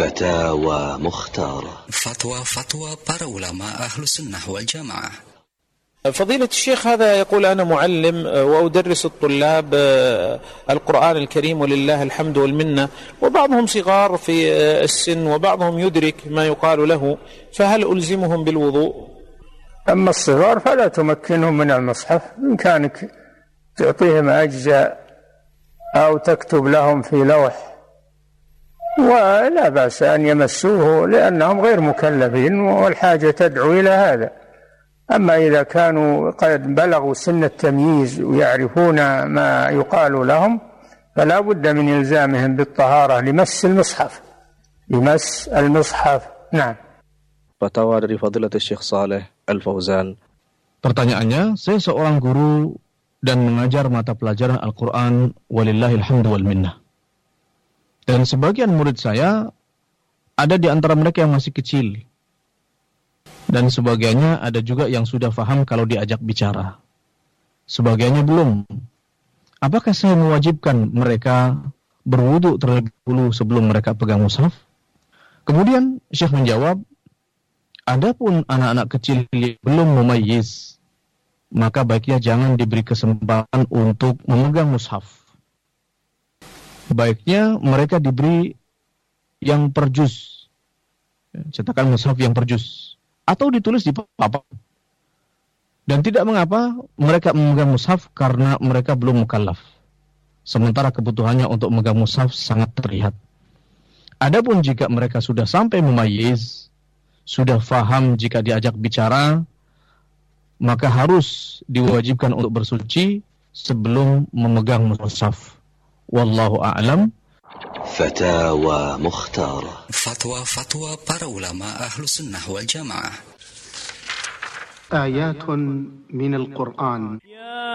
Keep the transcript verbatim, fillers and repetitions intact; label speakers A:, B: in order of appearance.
A: فتاوى مختارة.
B: فتوى فتوى para ulama أهل السنة والجماعة.
C: فضيلة الشيخ، هذا يقول: أنا معلم وأدرس الطلاب القرآن الكريم ولله الحمد والمنة، وبعضهم صغار في السن وبعضهم يدرك ما يقال له، فهل ألزمهم بالوضوء؟
D: أما الصغار فلا تمكنهم من المصحف، بإمكانك تعطيهم أجزاء أو تكتب لهم في لوح، ولا بأس أن يمسوه لأنهم غير مكلفين والحاجة تدعو إلى هذا. أما إذا كانوا قد بلغوا سن التمييز ويعرفون ما يقال لهم فلا بد من إلزامهم بالطهارة لمس المصحف لمس المصحف. نعم.
E: Fatwa dari Fadilatul Syekh Saleh Al-Fauzan.
F: Pertanyaannya, saya seorang guru dan mengajar mata pelajaran Al-Quran walillahil hamdu wal minnah. Dan sebagian murid saya ada di antara mereka yang masih kecil. Dan sebagiannya ada juga yang sudah faham kalau diajak bicara. Sebagiannya belum. Apakah saya mewajibkan mereka berwudu terlebih dahulu sebelum mereka pegang mushaf? Kemudian Syekh menjawab, adapun anak-anak kecil yang belum mumayyiz, maka baiknya jangan diberi kesempatan untuk memegang mushaf. Baiknya mereka diberi yang per juz, cetakan mushaf yang per juz, atau ditulis di papan. Dan tidak mengapa mereka memegang mushaf karena mereka belum mukallaf, sementara kebutuhannya untuk memegang mushaf sangat terlihat. Adapun jika mereka sudah sampai mumayyiz, sudah faham jika diajak bicara, maka harus diwajibkan untuk bersuci sebelum memegang mushaf. Wallahu a'lam.
A: Fatawa Mukhtara.
B: Fatwa fatwa para ulama ahlu sunnah wal jamaah.
G: Ayatun min al-Quran.